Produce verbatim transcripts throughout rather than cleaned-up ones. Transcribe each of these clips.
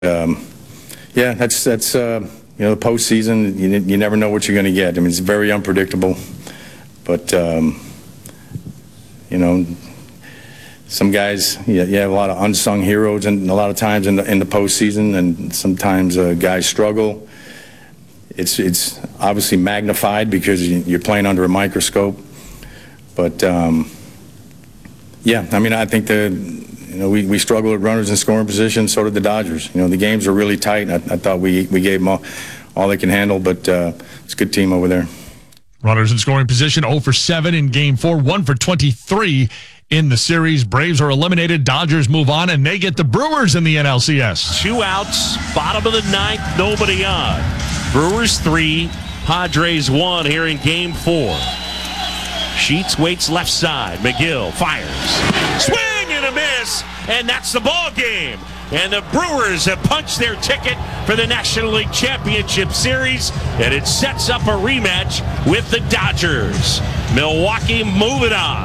Um, yeah, that's that's uh, you know, the postseason. You you never know what you're going to get. I mean, it's very unpredictable. But um, you know, some guys, yeah, you have a lot of unsung heroes, and a lot of times in the in the postseason, and sometimes uh, guys struggle. It's it's obviously magnified because you're playing under a microscope. But um, yeah, I mean, I think the. You know, we, we struggled with runners in scoring position, so did the Dodgers. You know, the games were really tight. I, I thought we we gave them all, all they can handle, but uh, it's a good team over there. Runners in scoring position, zero for seven in game four, one for twenty-three in the series. Braves are eliminated. Dodgers move on, and they get the Brewers in the N L C S. Two outs, bottom of the ninth, nobody on. Brewers three, Padres one here in game four. Sheets waits left side. McGill fires. Swing! A miss, and that's the ball game. And the Brewers have punched their ticket for the National League Championship Series, and it sets up a rematch with the Dodgers. Milwaukee moving on.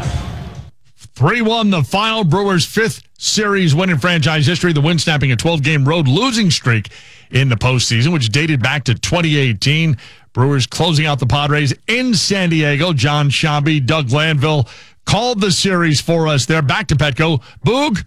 three one the final. Brewers' fifth series win in franchise history. The win snapping a twelve-game road losing streak in the postseason, which dated back to twenty eighteen. Brewers closing out the Padres in San Diego. John Sciambi, Doug Glanville called the series for us there. Back to Petco. Boog.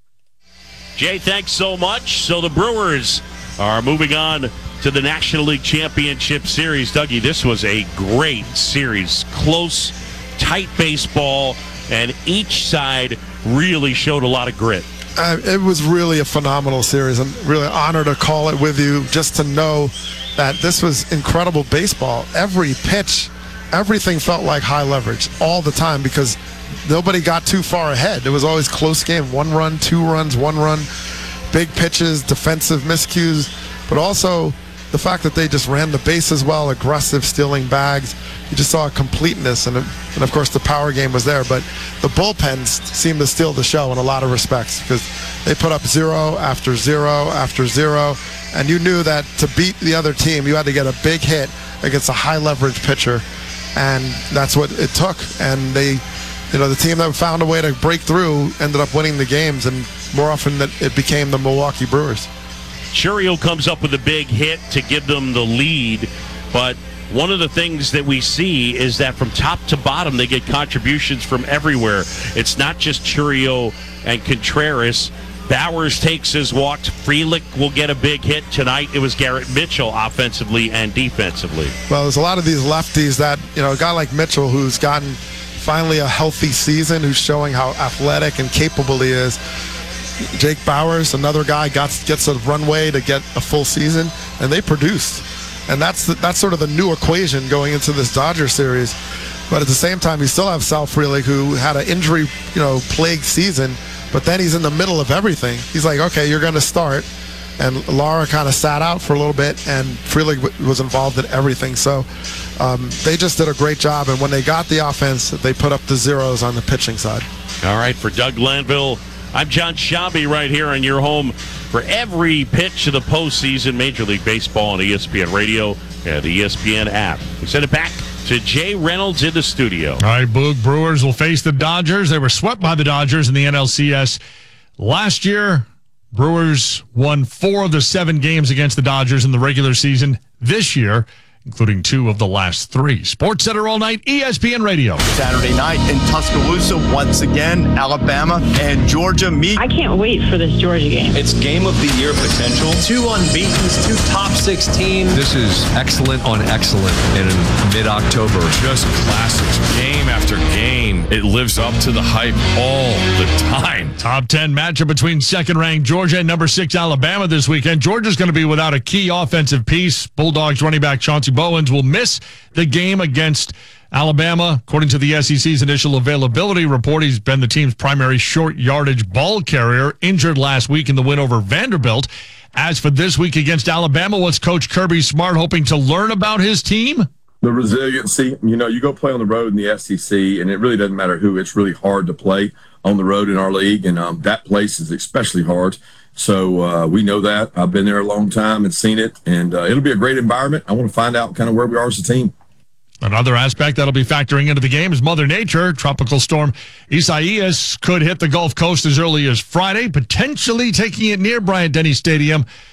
Jay, thanks so much. So the Brewers are moving on to the National League Championship Series. Dougie, this was a great series. Close, tight baseball, and each side really showed a lot of grit. Uh, it was really a phenomenal series. I'm really honored to call it with you, just to know that this was incredible baseball. Every pitch, everything felt like high leverage all the time because nobody got too far ahead. It was always close game. One run, two runs, one run, big pitches, defensive miscues, but also the fact that they just ran the bases well, aggressive, stealing bags. You just saw a completeness, and, and of course the power game was there. But the bullpens seemed to steal the show in a lot of respects because they put up zero after zero after zero, and you knew that to beat the other team, you had to get a big hit against a high-leverage pitcher. And that's what it took. And they, you know, the team that found a way to break through ended up winning the games, and more often that it became the Milwaukee Brewers. Chourio comes up with a big hit to give them the lead, but one of the things that we see is that from top to bottom, they get contributions from everywhere. It's not just Chourio and Contreras. Bowers takes his walk. Frelick will get a big hit tonight. It was Garrett Mitchell offensively and defensively. Well, there's a lot of these lefties that, you know, a guy like Mitchell who's gotten finally a healthy season, who's showing how athletic and capable he is. Jake Bowers, another guy, got, gets a runway to get a full season, and they produced. And that's the, that's sort of the new equation going into this Dodger series. But at the same time, you still have Sal Frelick, who had an injury, you know, plagued season. But then he's in the middle of everything. He's like, okay, you're going to start. And Lara kind of sat out for a little bit, and Frelick was involved in everything. So um, they just did a great job. And when they got the offense, they put up the zeros on the pitching side. All right, for Doug Glanville, I'm John Sciambi right here on your home for every pitch of the postseason, Major League Baseball on E S P N Radio and the E S P N app. We send it back to Jay Reynolds in the studio. All right, Boog, Brewers will face the Dodgers. They were swept by the Dodgers in the N L C S last year. Brewers won four of the seven games against the Dodgers in the regular season this year, including two of the last three. Sports Center all night, E S P N Radio. Saturday night in Tuscaloosa, once again, Alabama and Georgia meet. I can't wait for this Georgia game. It's game of the year potential. Two unbeatens, two top six teams. This is excellent on excellent in mid-October. Just classics, game after game. It lives up to the hype all the time. Top ten matchup between second-ranked Georgia and number six Alabama this weekend. Georgia's going to be without a key offensive piece. Bulldogs running back Chauncey Bowens will miss the game against Alabama. According to the S E C's initial availability report, he's been the team's primary short yardage ball carrier, injured last week in the win over Vanderbilt. As for this week against Alabama, what's Coach Kirby Smart hoping to learn about his team? The resiliency. You know, you go play on the road in the S E C, and it really doesn't matter who. It's really hard to play on the road in our league, and um, that place is especially hard. So uh, we know that. I've been there a long time and seen it, and uh, it'll be a great environment. I want to find out kind of where we are as a team. Another aspect that'll be factoring into the game is Mother Nature. Tropical storm Isaias could hit the Gulf Coast as early as Friday, potentially taking it near Bryant-Denny Stadium